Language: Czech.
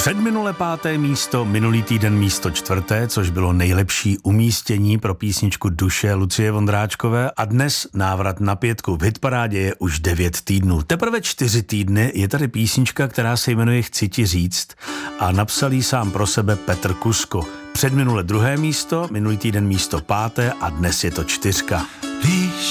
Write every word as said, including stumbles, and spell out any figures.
Předminule páté místo, minulý týden místo čtvrté, což bylo nejlepší umístění pro písničku Duše Lucie Vondráčkové a dnes návrat na pětku. V hitparádě je už devět týdnů. Teprve čtyři týdny je tady písnička, která se jmenuje Chci ti říct a napsal ji sám pro sebe Petr Kusko. Předminule druhé místo, minulý týden místo páté a dnes je to čtyřka. Víš,